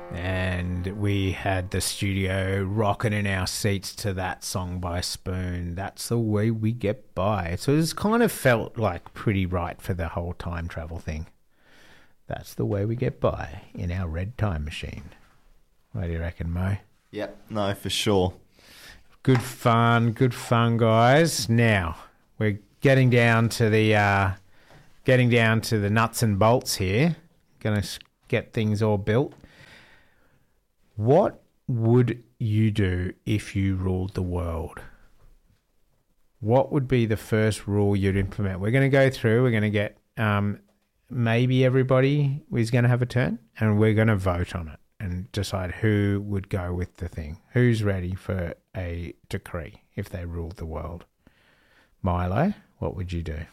And we had the studio rocking in our seats to that song by Spoon. That's the way we get by. So it's kind of felt like pretty right for the whole time travel thing. That's the way we get by in our red time machine. What do you reckon, Mo? Yep, no, for sure. Good fun, guys. Now we're getting down to the nuts and bolts here. Going to get things all built. What would you do if you ruled the world? What would be the first rule you'd implement? We're going to go through. We're going to get maybe everybody is going to have a turn, and we're going to vote on it and decide who would go with the thing. Who's ready for a decree if they ruled the world? Milo, what would you do?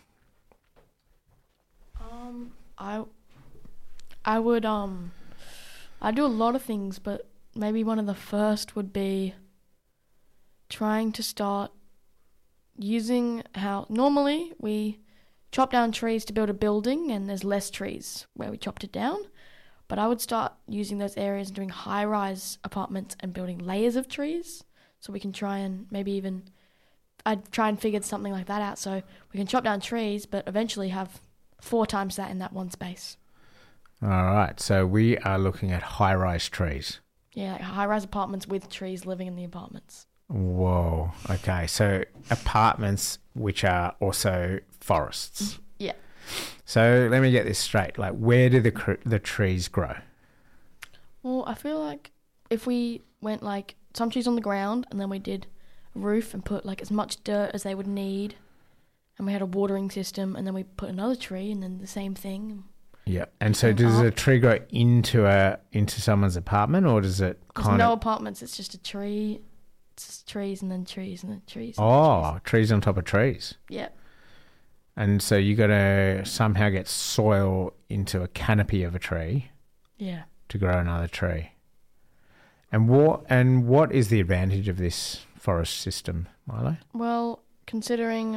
I would I'd do a lot of things, but maybe one of the first would be trying to start using how normally we chop down trees to build a building and there's less trees where we chopped it down. But I would start using those areas and doing high-rise apartments and building layers of trees so we can try and maybe even... I'd try and figure something like that out so we can chop down trees but eventually have 4 times that in that one space. All right, so we are looking at high-rise trees. Yeah, like high-rise apartments with trees living in the apartments. Whoa, okay, so apartments which are also forests. Yeah. So let me get this straight. Like, where do the trees grow? Well, I feel like if we went like some trees on the ground and then we did a roof and put like as much dirt as they would need and we had a watering system and then we put another tree and then the same thing. Yeah. And so does a tree grow into someone's apartment or does it There's no apartments. It's just a tree. It's just trees and then trees and then trees. And trees on top of trees. Yeah. And so you got to somehow get soil into a canopy of a tree. Yeah. To grow another tree. And what is the advantage of this forest system, Milo? Well, considering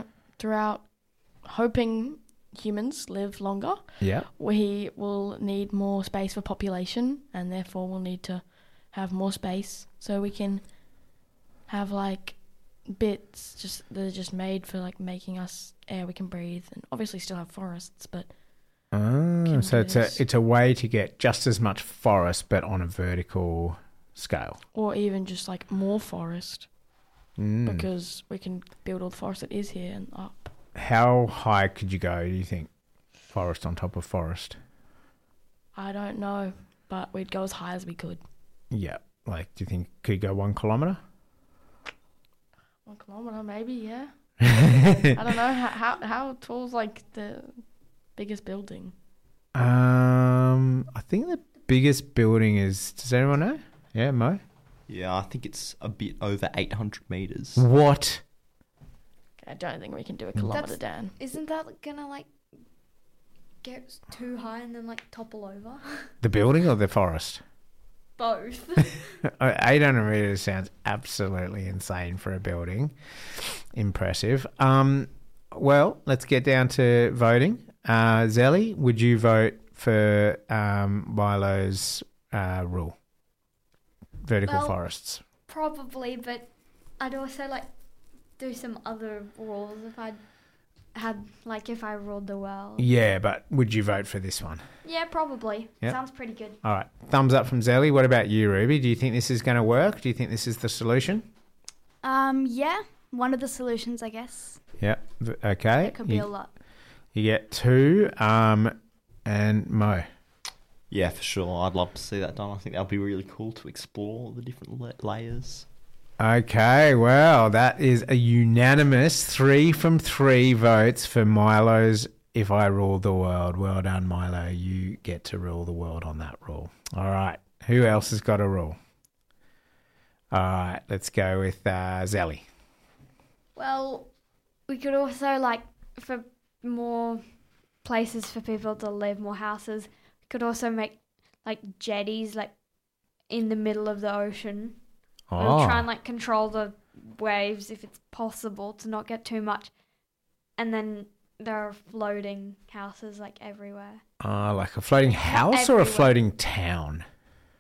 hoping humans live longer, yeah, we will need more space for population and therefore we'll need to have more space so we can have like bits that are just made for like making us air we can breathe and obviously still have forests but so it's a way to get just as much forest but on a vertical scale or even just like more forest because we can build all the forest that is here and up. How high could you go, do you think? Forest on top of forest? I don't know, but we'd go as high as we could. Yeah. Like, do you think could you go 1 kilometre? 1 kilometre, maybe, yeah. I don't know. How tall's like the biggest building? I think the biggest building is... Does anyone know? Yeah, Mo? Yeah, I think it's a bit over 800 metres. What? I don't think we can do a kilometre, Dan. Isn't that gonna like get too high and then like topple over? The building or the forest? Both. 800 metres sounds absolutely insane for a building. Impressive. Well, let's get down to voting. Zelly, would you vote for Milo's rule? Vertical forests. Probably, but I'd also like do some other rules if I ruled the world. Yeah, but would you vote for this one? Yeah, probably. Yep. Sounds pretty good. All right. Thumbs up from Zelly. What about you, Ruby? Do you think this is going to work? Do you think this is the solution? Yeah, one of the solutions, I guess. Yeah. Okay. It could be a lot. You get 2. And Mo. Yeah, for sure. I'd love to see that done. I think that would be really cool to explore the different layers. Okay, well, that is a unanimous 3 from 3 votes for Milo's If I Ruled the World. Well done, Milo. You get to rule the world on that rule. All right. Who else has got a rule? All right, let's go with Zelly. Well, we could also, like, for more places for people to live, more houses, we could also make, like, jetties, like, in the middle of the ocean. We'll try and like control the waves if it's possible to not get too much. And then there are floating houses like everywhere. Like a floating house or a floating town?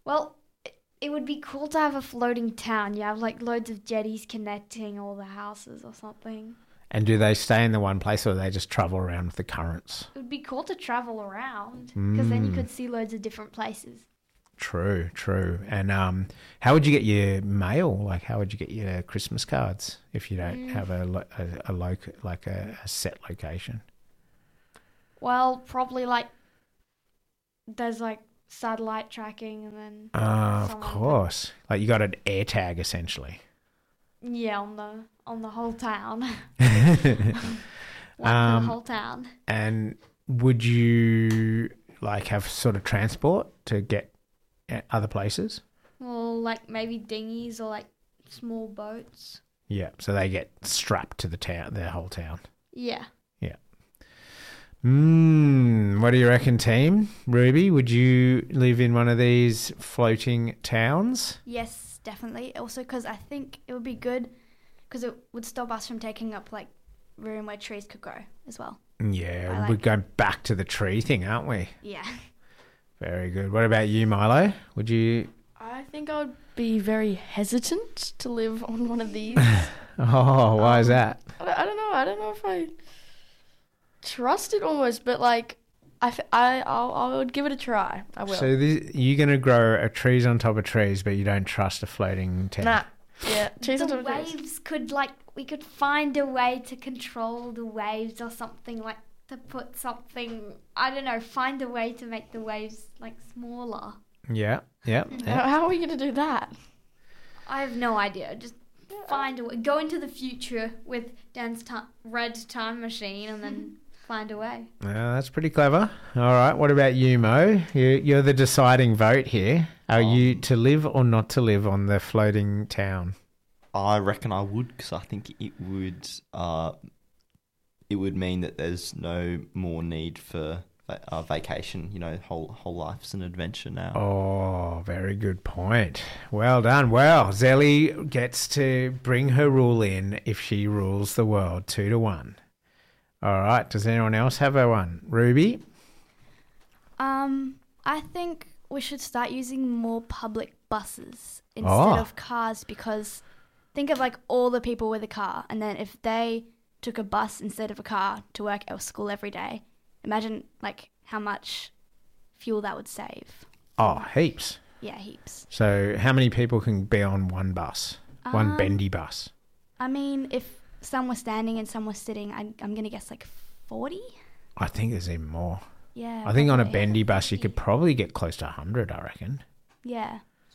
Well, it would be cool to have a floating town. You have like loads of jetties connecting all the houses or something. And do they stay in the one place or do they just travel around with the currents? It would be cool to travel around because then you could see loads of different places. True. And how would you get your mail? Like, how would you get your Christmas cards if you don't have a set location? Well, probably like there's like satellite tracking and then Of someone course. Like you got an air tag essentially. yeah, on the whole town. One for the whole town. And would you like have sort of transport to get at other places? Well, like maybe dinghies or like small boats. Yeah. So they get strapped to their whole town. Yeah. What do you reckon, team? Ruby, would you live in one of these floating towns? Yes, definitely. Also, because I think it would be good because it would stop us from taking up like room where trees could grow as well. Yeah, we're going back to the tree thing, aren't we? Yeah. Very good. What about you, Milo? Would you? I think I would be very hesitant to live on one of these. Oh, why is that? I don't know. I don't know if I trust it almost, but like I would give it a try. I will. So you're going to grow trees on top of trees, but you don't trust a floating town? Nah. Yeah. Trees on The top of trees. waves could like we could find a way to control the waves or something, like to put something, I don't know, find a way to make the waves like smaller. Yeah. How are we going to do that? I have no idea. Just find a way. Go into the future with Dan's red time machine and then find a way. Well, that's pretty clever. All right. What about you, Mo? You're the deciding vote here. Are you to live or not to live on the floating town? I reckon I would, because I think it would mean that there's no more need for vacation. You know, whole life's an adventure now. Oh, very good point. Well done. Well, Zelly gets to bring her rule in if she rules the world 2-1. All right. Does anyone else have a one? Ruby? I think we should start using more public buses instead of cars because think of like all the people with a car and then if they took a bus instead of a car to work or school every day, imagine like how much fuel that would save. Oh, heaps. Yeah, heaps. So how many people can be on one bus? One bendy bus? I mean, if some were standing and some were sitting, I'm going to guess like 40? I think there's even more. Yeah. I think on a probably. bendy bus you could probably get close to 100, I reckon. Yeah.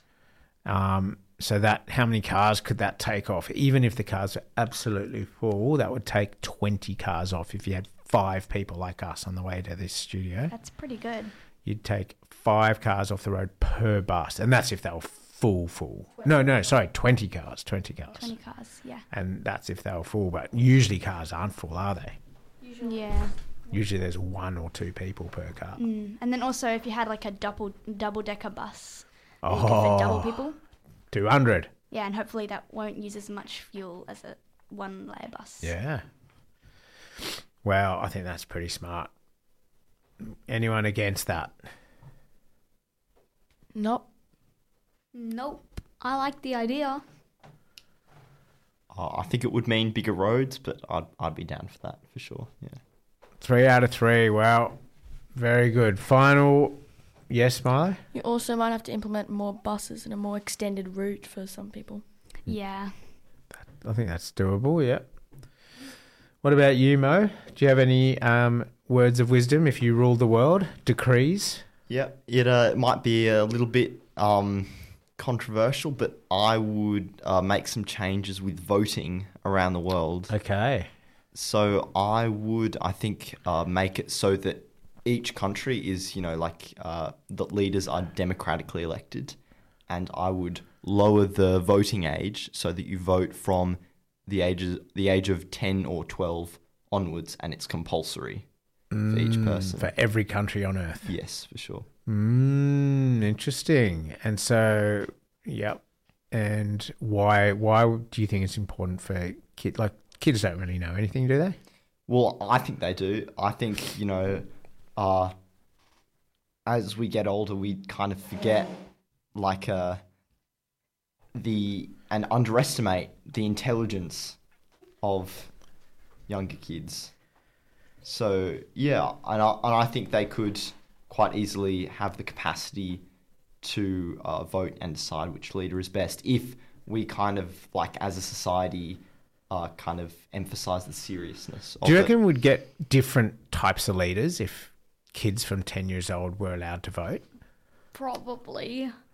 So that how many cars could that take off? Even if the cars are absolutely full, that would take 20 cars off if you had 5 people like us on the way to this studio. That's pretty good. You'd take 5 cars off the road per bus. And that's if they were full. No, sorry, 20 cars. 20 cars. 20 cars, yeah. And that's if they were full. But usually cars aren't full, are they? Yeah. Usually there's 1 or 2 people per car. And then also if you had like a double-decker bus, you could fit double people. 200. Yeah, and hopefully that won't use as much fuel as a one-layer bus. Yeah. Well, I think that's pretty smart. Anyone against that? Nope. I like the idea. I think it would mean bigger roads, but I'd be down for that for sure. Yeah. 3 out of 3. Wow. Very good. Final. Yes, Milo? You also might have to implement more buses and a more extended route for some people. Yeah. I think that's doable, yeah. What about you, Mo? Do you have any words of wisdom if you ruled the world? Decrees? Yeah, it might be a little bit controversial, but I would make some changes with voting around the world. Okay. So I think, make it so that each country is, the leaders are democratically elected, and I would lower the voting age so that you vote from the age of 10 or 12 onwards, and it's compulsory for each person. For every country on Earth. Yes, for sure. Interesting. And so, yep. And why do you think it's important for kids? Like, kids don't really know anything, do they? Well, I think they do. I think, as we get older, we kind of forget and underestimate the intelligence of younger kids. So yeah, and I think they could quite easily have the capacity to vote and decide which leader is best if we kind of, like, as a society, kind of emphasize the seriousness of Do you it. reckon we'd get different types of leaders if kids from 10 years old were allowed to vote? Probably.